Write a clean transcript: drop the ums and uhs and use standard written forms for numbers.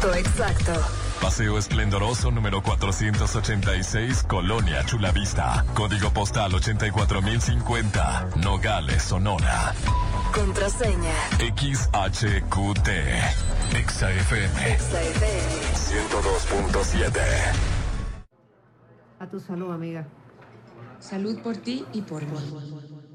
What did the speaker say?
Punto exacto. Paseo Esplendoroso número 486, Colonia Chulavista. Código postal 84050, Nogales, Sonora. Contraseña XHQT. XFM 102.7. A tu salud, amiga. Salud por ti y por mí.